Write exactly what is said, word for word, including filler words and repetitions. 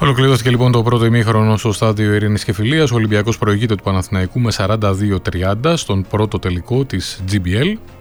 Ολοκληρώθηκε λοιπόν το πρώτο ημίχρονο στο στάδιο Ειρήνης και Φιλίας. Ο Ολυμπιακός προηγείται του Παναθηναϊκού με σαράντα δύο τριάντα στον πρώτο τελικό της τζι μπι ελ.